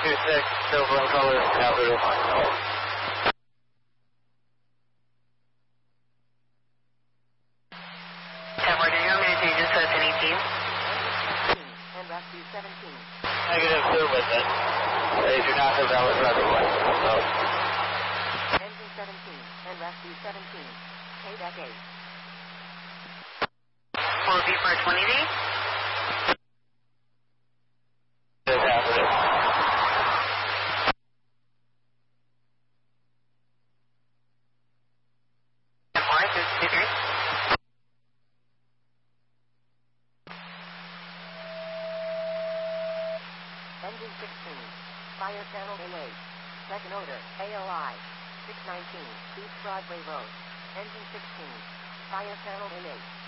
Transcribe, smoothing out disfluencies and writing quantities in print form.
26, silver and color, capital. Tower, do you want me to change this to an 18? And rescue 17. Negative 2, but then they do not have valid driver license. So. Engine 17 and rescue 17. Payback 8. Will it be for a 20D? This happening. And why? 223? Engine 16. Fire channel A8. Second order. AOI. 619. East Broadway Road. Engine 16. Fire channel A8.